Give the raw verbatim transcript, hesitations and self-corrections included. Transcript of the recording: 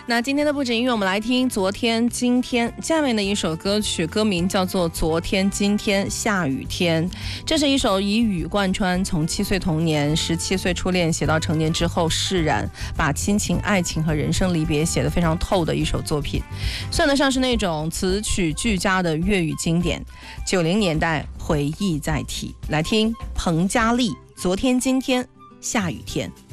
那今天的不止音乐，我们来听昨天今天下面的一首歌曲，歌名叫做《昨天今天下雨天》。这是一首以雨贯穿，从七岁童年、十七岁初恋写到成年之后释然，把亲情、爱情和人生离别写得非常透的一首作品，算得上是那种词曲俱佳的粤语经典。九零年代回忆再提，来听彭佳丽《昨天今天下雨天》。